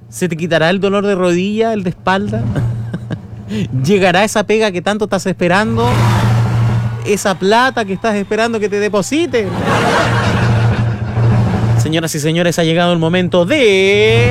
¿Se te quitará el dolor de rodilla, el de espalda? ¿Llegará esa pega que tanto estás esperando? ¿Esa plata que estás esperando que te deposite? Señoras y señores, ha llegado el momento de...